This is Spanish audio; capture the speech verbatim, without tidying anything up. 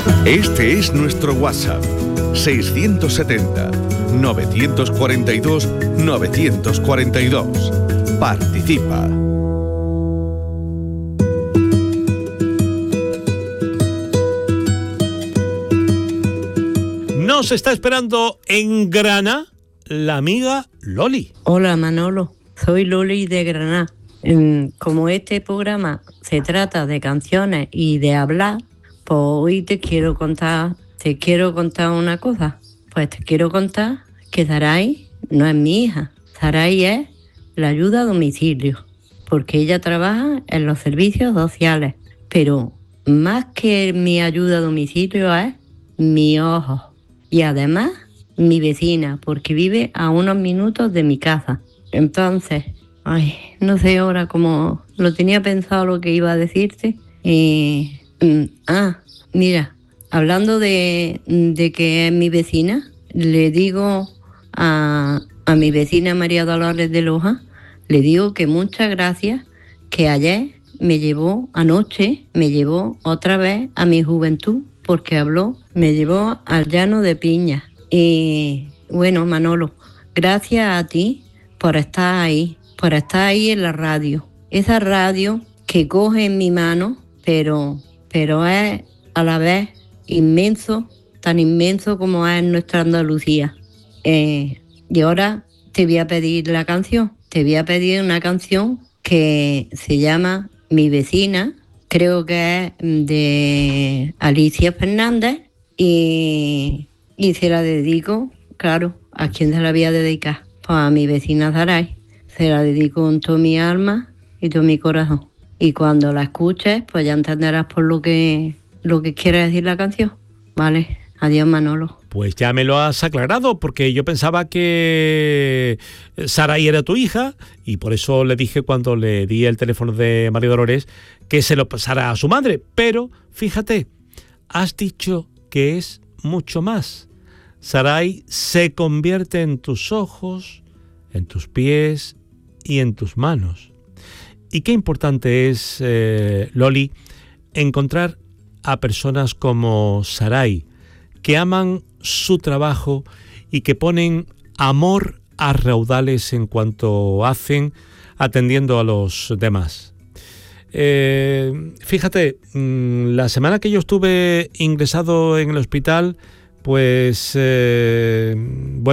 Este es nuestro WhatsApp, seiscientos setenta, novecientos cuarenta y dos, novecientos cuarenta y dos. Participa. Nos está esperando en Granada la amiga Loli. Hola Manolo, soy Loli de Granada. Como este programa se trata de canciones y de hablar, pues hoy te quiero contar, te quiero contar una cosa. Pues te quiero contar que Saray no es mi hija. Saray es la ayuda a domicilio, porque ella trabaja en los servicios sociales. Pero más que mi ayuda a domicilio es mi ojo. Y además mi vecina, porque vive a unos minutos de mi casa. Entonces, ay, no sé ahora cómo lo tenía pensado lo que iba a decirte. Eh, mm, ah, mira, hablando de, de que es mi vecina, le digo a, a mi vecina María Dolores de Loja, le digo que muchas gracias, que ayer me llevó, anoche, me llevó otra vez a mi juventud, porque habló, me llevó al llano de Piña. Y bueno, Manolo, gracias a ti por estar ahí, por estar ahí en la radio. Esa radio que coge en mi mano, pero, pero es a la vez inmenso, tan inmenso como es nuestra Andalucía. Eh, y ahora te voy a pedir la canción. Te voy a pedir una canción que se llama Mi Vecina, creo que es de Alicia Fernández, y, y se la dedico, claro, ¿a quién se la voy a dedicar? Pues a mi vecina Saray. Se la dedico con toda mi alma y todo mi corazón. Y cuando la escuches, pues ya entenderás por lo que, lo que quiere decir la canción. Vale, adiós Manolo. Pues ya me lo has aclarado, porque yo pensaba que Saray era tu hija y por eso le dije cuando le di el teléfono de María Dolores que se lo pasara a su madre. Pero fíjate, has dicho que es mucho más. Saray se convierte en tus ojos, en tus pies y en tus manos. Y qué importante es, eh, Loli, encontrar a personas como Saray, que aman su trabajo y que ponen amor a raudales en cuanto hacen, atendiendo a los demás. Eh, fíjate, la semana que yo estuve ingresado en el hospital, pues, eh, bueno,